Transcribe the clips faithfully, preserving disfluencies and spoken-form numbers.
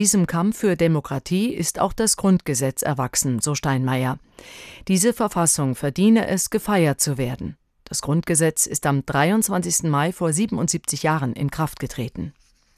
Diesem Kampf für Demokratie ist auch das Grundgesetz erwachsen, so Steinmeier. Diese Verfassung verdiene es, gefeiert zu werden. Das Grundgesetz ist am dreiundzwanzigsten Mai vor siebenundsiebzig Jahren in Kraft getreten.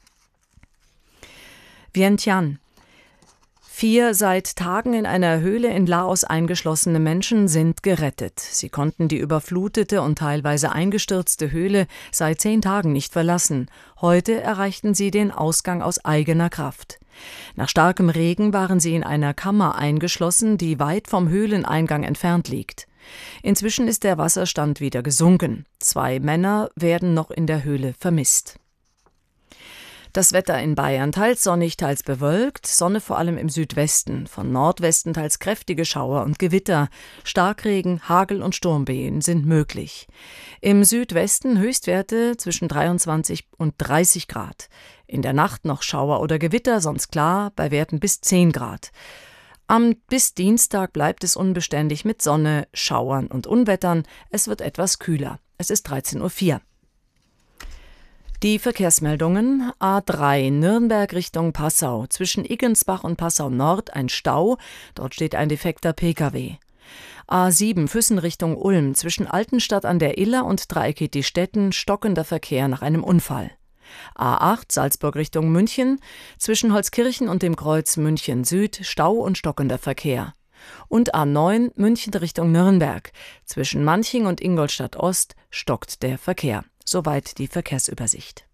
Vientiane. Vier seit Tagen in einer Höhle in Laos eingeschlossene Menschen sind gerettet. Sie konnten die überflutete und teilweise eingestürzte Höhle seit zehn Tagen nicht verlassen. Heute erreichten sie den Ausgang aus eigener Kraft. Nach starkem Regen waren sie in einer Kammer eingeschlossen, die weit vom Höhleneingang entfernt liegt. Inzwischen ist der Wasserstand wieder gesunken. Zwei Männer werden noch in der Höhle vermisst. Das Wetter in Bayern teils sonnig, teils bewölkt, Sonne vor allem im Südwesten, von Nordwesten teils kräftige Schauer und Gewitter, Starkregen, Hagel und Sturmböen sind möglich. Im Südwesten Höchstwerte zwischen dreiundzwanzig und dreißig Grad. In der Nacht noch Schauer oder Gewitter, sonst klar, bei Werten bis zehn Grad. Am bis Dienstag bleibt es unbeständig mit Sonne, Schauern und Unwettern. Es wird etwas kühler. Es ist dreizehn Uhr vier. Die Verkehrsmeldungen: A drei Nürnberg Richtung Passau. Zwischen Iggensbach und Passau Nord ein Stau. Dort steht ein defekter Pkw. A sieben Füssen Richtung Ulm. Zwischen Altenstadt an der Iller und Dreieckig-die-Stetten stockender Verkehr nach einem Unfall. A acht Salzburg Richtung München. Zwischen Holzkirchen und dem Kreuz München Süd Stau und stockender Verkehr. Und A neun München Richtung Nürnberg. Zwischen Manching und Ingolstadt Ost stockt der Verkehr. Soweit die Verkehrsübersicht.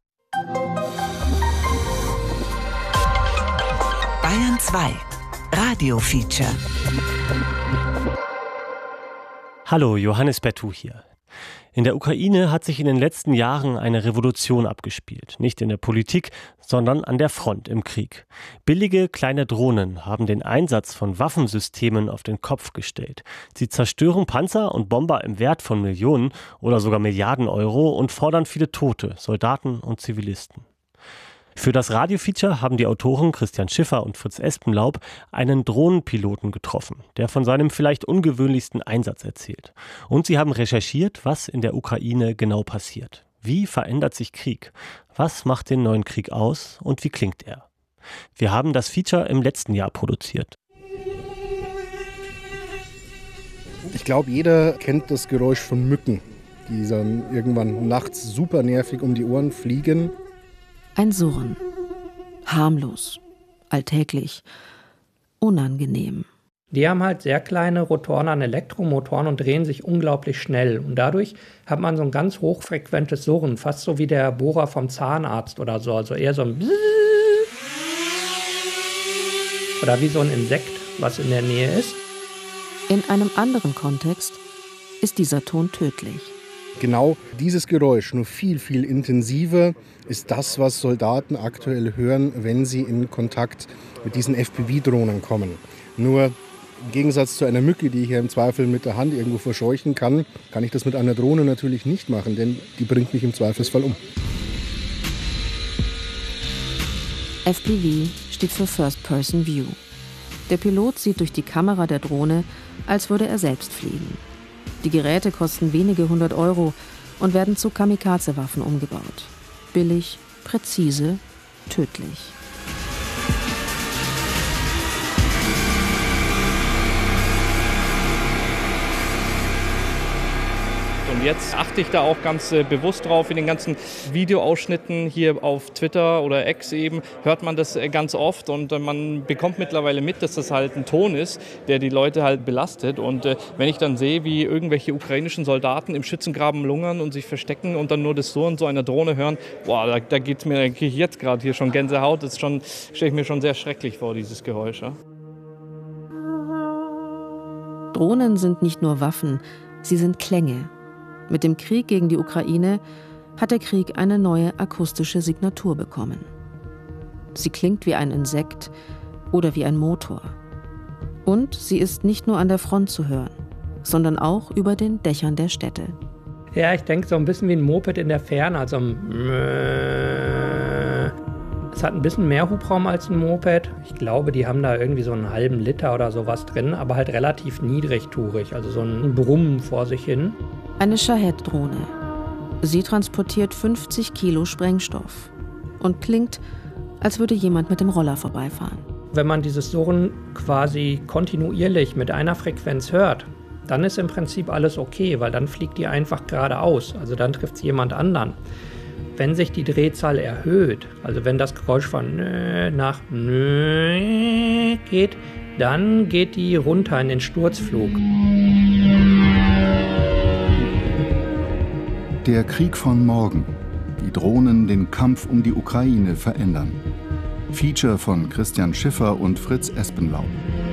Bayern zwei Radio-Feature. Hallo, Johannes Bertou hier. In der Ukraine hat sich in den letzten Jahren eine Revolution abgespielt. Nicht in der Politik, sondern an der Front im Krieg. Billige kleine Drohnen haben den Einsatz von Waffensystemen auf den Kopf gestellt. Sie zerstören Panzer und Bomber im Wert von Millionen oder sogar Milliarden Euro und fordern viele Tote, Soldaten und Zivilisten. Für das Radiofeature haben die Autoren Christian Schiffer und Fritz Espenlaub einen Drohnenpiloten getroffen, der von seinem vielleicht ungewöhnlichsten Einsatz erzählt. Und sie haben recherchiert, was in der Ukraine genau passiert. Wie verändert sich Krieg? Was macht den neuen Krieg aus und wie klingt er? Wir haben das Feature im letzten Jahr produziert. Ich glaube, jeder kennt das Geräusch von Mücken, die dann irgendwann nachts super nervig um die Ohren fliegen. Ein Surren. Harmlos. Alltäglich. Unangenehm. Die haben halt sehr kleine Rotoren an Elektromotoren und drehen sich unglaublich schnell. Und dadurch hat man so ein ganz hochfrequentes Surren, fast so wie der Bohrer vom Zahnarzt oder so. Also eher so ein Bzzz. Oder wie so ein Insekt, was in der Nähe ist. In einem anderen Kontext ist dieser Ton tödlich. Genau dieses Geräusch, nur viel, viel intensiver, ist das, was Soldaten aktuell hören, wenn sie in Kontakt mit diesen F P V-Drohnen kommen. Nur im Gegensatz zu einer Mücke, die ich ja im Zweifel mit der Hand irgendwo verscheuchen kann, kann ich das mit einer Drohne natürlich nicht machen, denn die bringt mich im Zweifelsfall um. F P V steht für First Person View. Der Pilot sieht durch die Kamera der Drohne, als würde er selbst fliegen. Die Geräte kosten wenige hundert Euro und werden zu Kamikaze-Waffen umgebaut. Billig, präzise, tödlich. Und jetzt achte ich da auch ganz äh, bewusst drauf. In den ganzen Videoausschnitten hier auf Twitter oder X eben hört man das äh, ganz oft. Und äh, man bekommt mittlerweile mit, dass das halt ein Ton ist, der die Leute halt belastet. Und äh, wenn ich dann sehe, wie irgendwelche ukrainischen Soldaten im Schützengraben lungern und sich verstecken und dann nur das Surren so einer Drohne hören, boah, da, da geht's mir, da kriege ich jetzt gerade hier schon Gänsehaut. Das stelle ich mir schon sehr schrecklich vor, dieses Geräusch. Ja? Drohnen sind nicht nur Waffen, sie sind Klänge. Mit dem Krieg gegen die Ukraine hat der Krieg eine neue akustische Signatur bekommen. Sie klingt wie ein Insekt oder wie ein Motor. Und sie ist nicht nur an der Front zu hören, sondern auch über den Dächern der Städte. Ja, ich denke so ein bisschen wie ein Moped in der Ferne, also ein Es hat ein bisschen mehr Hubraum als ein Moped. Ich glaube, die haben da irgendwie so einen halben Liter oder sowas drin, aber halt relativ niedrigtourig, also so ein Brummen vor sich hin. Eine Shahed-Drohne. Sie transportiert fünfzig Kilo Sprengstoff und klingt, als würde jemand mit dem Roller vorbeifahren. Wenn man dieses Surren quasi kontinuierlich mit einer Frequenz hört, dann ist im Prinzip alles okay, weil dann fliegt die einfach geradeaus, also dann trifft es jemand anderen. Wenn sich die Drehzahl erhöht, also wenn das Geräusch von nö nach nö geht, dann geht die runter in den Sturzflug. Der Krieg von morgen. Wie Drohnen den Kampf um die Ukraine verändern. Feature von Christian Schiffer und Fritz Espenlaub.